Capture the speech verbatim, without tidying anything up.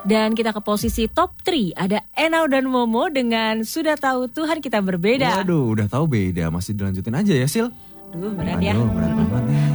Dan kita ke posisi top tiga. Ada Enau dan Momo dengan Sudah Tahu Tuhan Kita Berbeda. Waduh, udah tahu beda. Masih dilanjutin aja ya, Sil? Duh, berat ya. Aduh, berat banget nih.